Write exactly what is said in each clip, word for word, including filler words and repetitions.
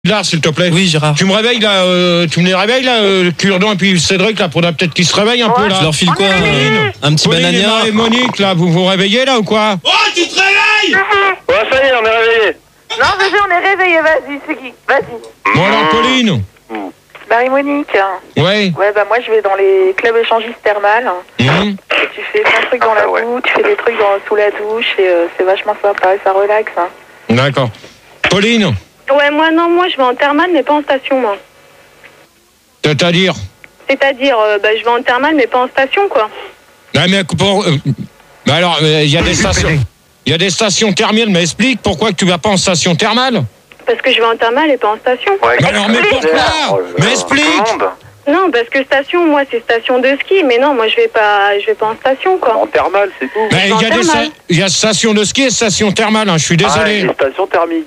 Là, s'il te plaît. Oui, Gérard. Tu me réveilles là, euh, tu me les réveilles là, euh, Cure-dent et puis Cédric là, faudra peut-être qu'ils se réveillent un Ouais. peu là. Je leur file quoi Pauline. Un, un petit Pauline banania et Monique là, vous vous réveillez là ou quoi? Oh, tu te réveilles! Ouais, ça y est, on est réveillés. Non, bébé, on est réveillés, vas-y, c'est qui? Vas-y. Bon alors Pauline. Marie-Monique. Ouais. Ouais, bah moi je vais dans les clubs échangistes thermales. Mmh. Et tu fais plein de trucs dans Ah, la ouais. boue, tu fais des trucs dans, sous la douche et euh, c'est vachement sympa, ça relaxe. Hein. D'accord. Pauline, Ouais, moi non, moi je vais en thermal mais pas en station, moi. c'est-à-dire? C'est-à-dire, euh, bah, je vais en thermal mais pas en station, quoi. Ah mais pour, euh, bah alors il y a des stations, il y a des stations thermales, mais explique pourquoi que tu vas pas en station thermale? Parce que je vais en thermal et pas en station. Ouais, Mais alors mais pourquoi? Oh là là. Mais explique. Tout le monde. Non, parce que station, moi c'est station de ski, mais non, moi je vais pas, je vais pas en station, quoi. En thermal, c'est tout. Mais il y a des thermale. sta- il y a station de ski et station thermale, hein, je suis Ah, désolé. les stations thermiques.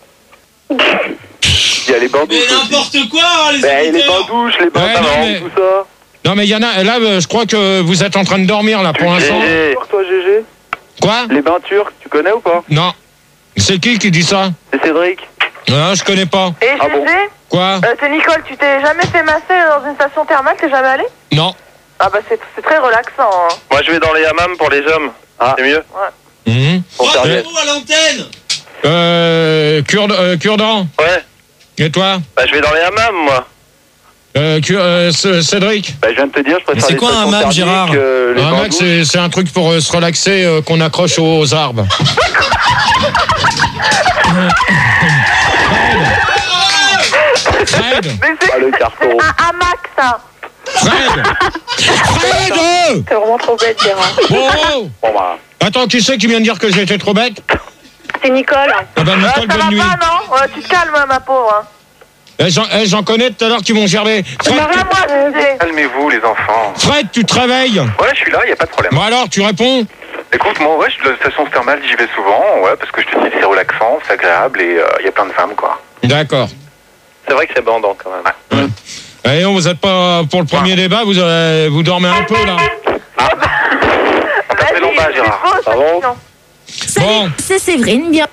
Il y a les bains Mais douches aussi. n'importe quoi, hein, les Ben, les auditeurs. bains douches, les bains Ouais, non, d'avant, mais- tout ça. Non mais il y en a, là euh, je crois que vous êtes en train de dormir là pour l'instant. G G. Toi, G G. Quoi? Les bains turcs, tu connais ou pas? Non. C'est qui qui dit ça? C'est Cédric. Non, je connais pas. Et Ah G G, bon Quoi? euh, c'est Nicole, tu t'es jamais fait masser dans une station thermale, t'es jamais allé? Non. Ah bah c'est c'est très relaxant. Hein. Moi, je vais dans les hammams pour les hommes. Ah, c'est mieux. Mhm. Pour Oh, faire c'est des- vous à l'antenne. Euh, Cure, euh, Cure-dent. Ouais. Et toi? Bah, je vais dans les hammams, moi. Euh, Cure- euh, C- Cédric? Bah, je viens de te dire, je préfère Mais c'est les quoi un stations hammam, thermiques, Gérard euh, les Un bains mec, douches. c'est c'est un truc pour euh, se relaxer euh, qu'on accroche aux arbres. Fred! Mais c'est Ah, le c'est carton. un hamac ça. Fred! Fred! T'es vraiment trop bête, Gérard. Oh! Bon, bah. Attends, qui c'est qui vient de dire que j'étais trop bête? C'est Nicole. Ah ben, Euh, Nicole, ça va bonne nuit. pas, non? Ouais, tu te calmes, ma pauvre. Hein. Eh, J'en eh, j'en connais tout à l'heure qui m'ont gervé. Fred, Bah, tu- moi, G G. Calmez-vous, les enfants. Fred, tu te réveilles? Ouais, je suis là, y a pas de problème. Bon alors, tu réponds? Écoute, moi, ouais, je suis de la station thermale, j'y vais souvent, ouais, parce que je te dis, c'est relaxant, c'est agréable et il y a plein de femmes, quoi. D'accord. C'est vrai que c'est bandant, quand même. Allez, on vous êtes pas pour le premier débat, vous, euh, vous dormez un peu là. On t'appelle en Vas-y, bas, c'est Gérard. faux, Ça ça, va sinon. Salut, Bon. c'est Séverine, bien.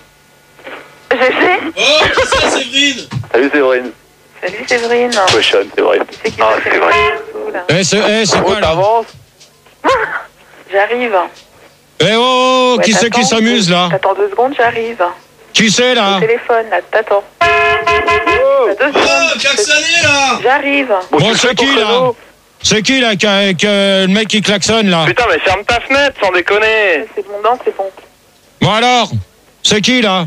G G. Oh, qui ça, Séverine? Salut, Séverine. Salut Séverine. Cochonne, Séverine. C'est qui Ah, ça, c'est vrai. là Eh, c'est eh, c'est Oh, quoi là? t'avances? J'arrive. Eh oh, Ouais, qui c'est qui t'attends, s'amuse là? T'attends deux secondes, j'arrive. Qui c'est là? Au téléphone, là, t'attends. T'as deux Oh, secondes. klaxonnez là. J'arrive. Bon, tu c'est fais ton qui là? créneau. C'est qui là qui a- qui a- le mec qui klaxonne là? Putain, mais ferme ta fenêtre, sans déconner. C'est mon dent, c'est bon. Bon alors? C'est qui là?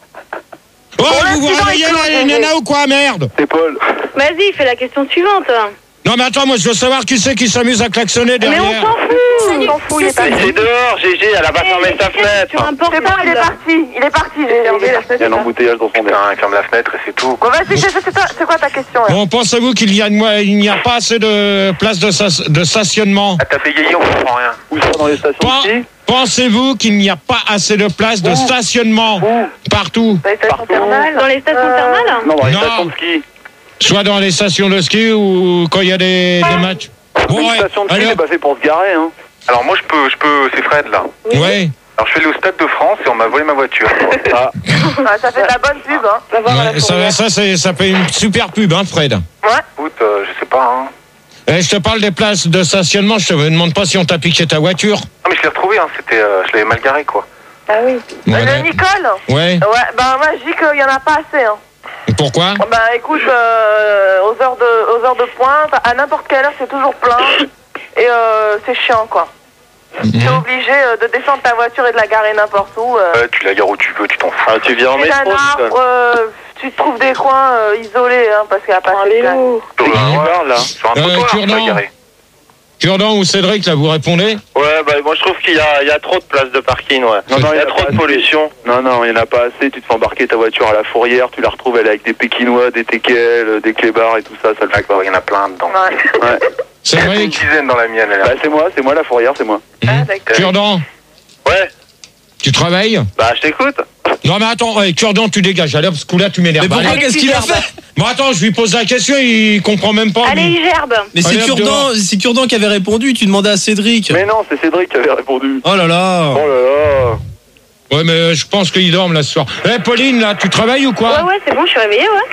Oh, là, vous vous c'est dans réveillez les là, clous, les G G. nanas ou quoi, merde? C'est Paul. Vas-y, fais la question suivante. Non mais attends, moi je veux savoir qui c'est qui s'amuse à klaxonner Mais on derrière. s'en fout. Salut, On s'en fout, il est c'est parti. Mais c'est dehors, G G, elle a pas fermé sa Sur fenêtre. un C'est bon, il est portable. parti. Il est parti, G G. Il est Il y a parti. un embouteillage dans son derrière. Ferme la fenêtre et c'est tout. Bon, vas-y, G G, c'est toi- c'est quoi ta question là? Bon, pensez-vous qu'il y a, il n'y a pas assez de place de, sta- de stationnement? Ah, t'as fait yéyé, on comprend rien. Où ça, dans les stations Pen- de ski? Pensez-vous qu'il n'y a pas assez de place de stationnement partout? Dans les stations Partout. thermales. Dans les stations Euh, thermales? Non, dans les Non. stations de ski. Soit dans les stations de ski ou quand il y a des, des matchs. Bon, Une ouais, station de ski, allez, c'est pas fait pour se garer, hein. Alors moi, je peux, je peux, c'est Fred, là. ouais, Alors je suis allé au Stade de France et on m'a volé ma voiture. Ah. Ah, ça fait de la bonne pub, hein. Va voir à la ouais, ça, fourrière. ça, c'est- ça fait une super pub, hein, Fred. Écoute, euh, je sais pas, hein. Eh, je te parle des places de stationnement, je te demande pas si on t'a piqué ta voiture. Non mais je l'ai retrouvé, hein. C'était, euh, je l'avais mal garé, quoi. Ah oui. Ouais, Euh, ouais. Nicole? Ouais, Ouais, bah moi je dis qu'il y en a pas assez, hein. pourquoi? Bah écoute, euh, aux, heures de, aux heures de pointe, à n'importe quelle heure c'est toujours plein. Et euh, c'est chiant quoi. Mhm. Tu es obligé euh, de descendre ta voiture et de la garer n'importe où. Euh. Ouais, tu la gares où tu veux, tu t'en fous. Ah, tu viens en C'est un arbre, euh, tu trouves des coins euh, isolés, hein, parce qu'il n'y a pas assez de place. Sur un parle, là. Sur un Euh, trottoir, tu Cure-dent. vas garer. Cure-dent ou Cédric, là, vous répondez? Ouais, bah moi je trouve qu'il y a, il y a trop de places de parking, ouais. Non, non, il y a trop de pollution. Non, non, il n'y en a pas assez. Tu te fais embarquer ta voiture à la fourrière, tu la retrouves, elle est avec des pékinois, des teckels, euh, des clébards et tout ça, ça le fait pas. Il y en a plein dedans. Ouais. Ouais. C'est une Cédric, dizaine dans la mienne, elle est Bah, là. c'est moi, c'est moi la fourrière, c'est moi. Ah, d'accord. Cure-dent, Ouais, tu travailles? bah je t'écoute. Non mais attends, ouais, Cure-dent, tu dégages, allez, parce que là tu m'énerves. Mais pourquoi, Allez. qu'est-ce qu'il a fait? Bon attends, je lui pose la question, il comprend même pas. Allez, lui. il gerbe. Mais c'est Allez, hop, Cure-dent, dehors. c'est Cure-dent qui avait répondu, tu demandais à Cédric. Mais non, c'est Cédric qui avait répondu. Oh là là. Oh là là. Ouais, mais euh, je pense qu'ils dorment là ce soir. Eh, Pauline, là, tu travailles ou quoi? Ouais, ouais, c'est bon, je suis réveillée, ouais.